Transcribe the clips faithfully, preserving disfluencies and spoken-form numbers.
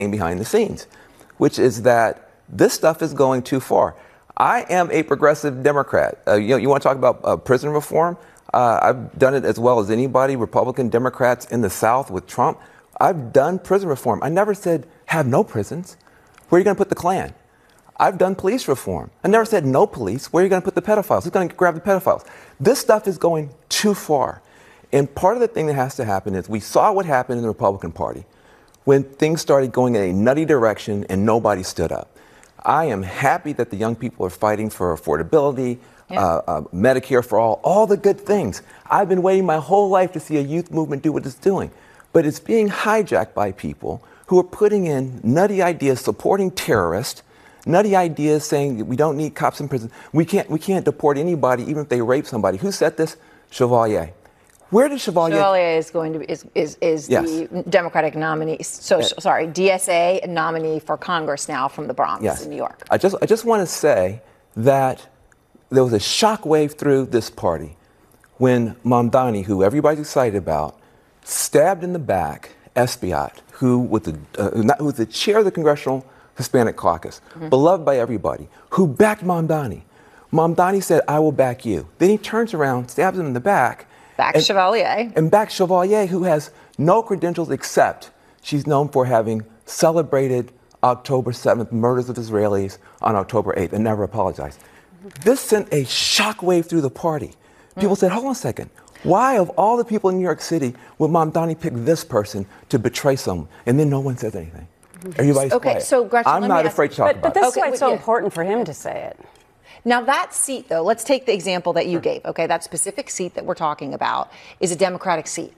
behind the scenes, which is that this stuff is going too far. I am a progressive Democrat. Uh, you know, you want to talk about uh, prison reform? Uh, I've done it as well as anybody, Republican Democrats in the South with Trump. I've done prison reform. I never said have no prisons. Where are you going to put the Klan? I've done police reform. I never said no police. Where are you going to put the pedophiles? Who's going to grab the pedophiles? This stuff is going too far. And part of the thing that has to happen is we saw what happened in the Republican Party when things started going in a nutty direction and nobody stood up. I am happy that the young people are fighting for affordability, yeah. uh, uh, Medicare for all, all the good things. I've been waiting my whole life to see a youth movement do what it's doing. But it's being hijacked by people who are putting in nutty ideas supporting terrorists, nutty ideas saying that we don't need cops in prison. We can't, we can't deport anybody even if they rape somebody. Who said this? Chevalier. Where did Chevalier? Chevalier is going to be, is is, is yes. the Democratic nominee. So uh, sorry, D S A nominee for Congress now from the Bronx yes. in New York. I just I just want to say that there was a shockwave through this party when Mamdani, who everybody's excited about, stabbed in the back Espaillat, who was the uh, not, who was the chair of the Congressional Hispanic Caucus, mm-hmm. beloved by everybody, who backed Mamdani. Mamdani said, "I will back you." Then he turns around, stabs him in the back. Back and, Chevalier. And back Chevalier, who has no credentials except she's known for having celebrated October seventh murders of Israelis on October eighth and never apologized. This sent a shockwave through the party. People mm. said, hold on a second. Why, of all the people in New York City, would Mamdani pick this person to betray someone? And then no one says anything. Everybody's okay, quiet. So Gretchen, I'm not afraid to talk but, about but it. that's okay, why it's so yeah. important for him to say it. Now, that seat, though, let's take the example that you gave, okay? That specific seat that we're talking about is a Democratic seat.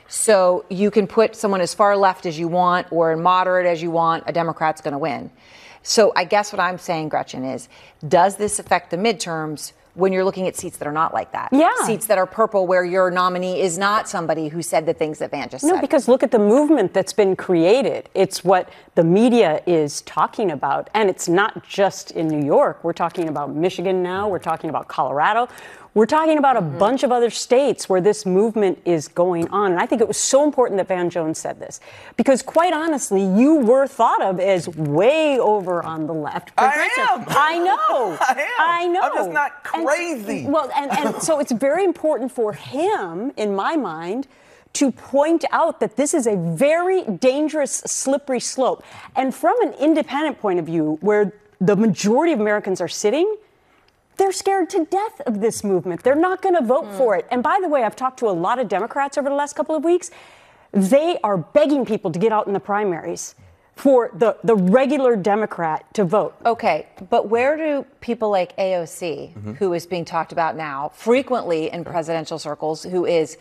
So you can put someone as far left as you want or moderate as you want, a Democrat's going to win. So I guess what I'm saying, Gretchen, is does this affect the midterms when you're looking at seats that are not like that? Yeah. Seats that are purple where your nominee is not somebody who said the things that Van just no, said. No, because look at the movement that's been created. It's what the media is talking about. And it's not just in New York. We're talking about Michigan now. We're talking about Colorado. We're talking about a mm-hmm. bunch of other states where this movement is going on. And I think it was so important that Van Jones said this. Because quite honestly, you were thought of as way over on the left. I am. I know. I am. I know. I'm just not crazy. And, well, and, and so it's very important for him, in my mind, to point out that this is a very dangerous, slippery slope. And from an independent point of view, where the majority of Americans are sitting, they're scared to death of this movement. They're not going to vote mm. for it. And by the way, I've talked to a lot of Democrats over the last couple of weeks. They are begging people to get out in the primaries for the, the regular Democrat to vote. Okay, but where do people like A O C, mm-hmm. who is being talked about now frequently in presidential circles, who is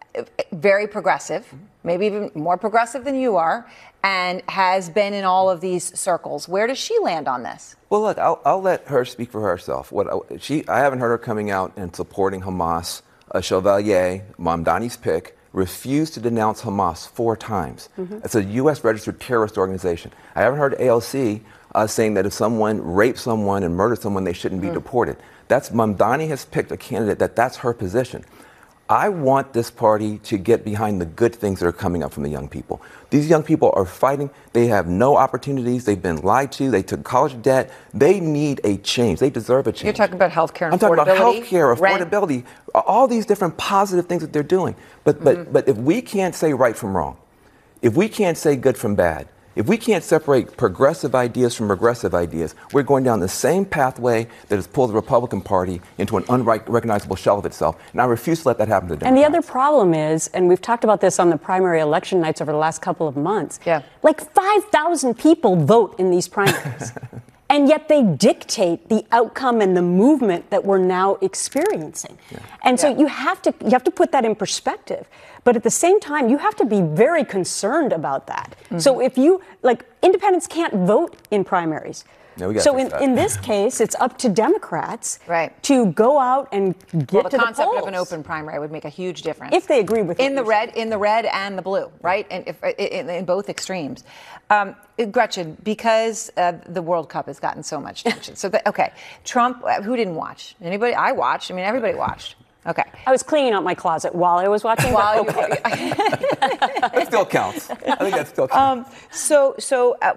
very progressive, mm-hmm. maybe even more progressive than you are, and has been in all of these circles. Where does she land on this? Well, look, I'll, I'll let her speak for herself. What she, I haven't heard her coming out and supporting Hamas. Uh, Chevalier, Mamdani's pick, refused to denounce Hamas four times. Mm-hmm. It's a U S registered terrorist organization. I haven't heard A L C uh, saying that if someone raped someone and murdered someone, they shouldn't be mm. deported. That's Mamdani has picked a candidate that that's her position. I want this party to get behind the good things that are coming up from the young people. These young people are fighting. They have no opportunities. They've been lied to. They took college debt. They need a change. They deserve a change. You're talking about health care and I'm talking affordability. about health care, rent. affordability, all these different positive things that they're doing. But, mm-hmm. but, but if we can't say right from wrong, if we can't say good from bad, if we can't separate progressive ideas from regressive ideas, we're going down the same pathway that has pulled the Republican Party into an unrecognizable shell of itself. And I refuse to let that happen to Democrats. And the other problem is, and we've talked about this on the primary election nights over the last couple of months, yeah. like five thousand people vote in these primaries. And yet they dictate the outcome and the movement that we're now experiencing. Yeah. And so yeah. you have to you have to put that in perspective. But at the same time, you have to be very concerned about that. Mm-hmm. So if you, like, independents can't vote in primaries. No, we got so in, in this case, it's up to Democrats right. to go out and get well, the to the concept polls. of an open primary would make a huge difference if they agree with in the red, saying. in the red and the blue, right? And if in, in both extremes. Um, Gretchen, because uh, the World Cup has gotten so much attention. so the, okay, Trump. Who didn't watch? Anybody? I watched. I mean, everybody watched. Okay. I was cleaning out my closet while I was watching. While but okay. you, It still counts. I think that still counts. um, so, so uh,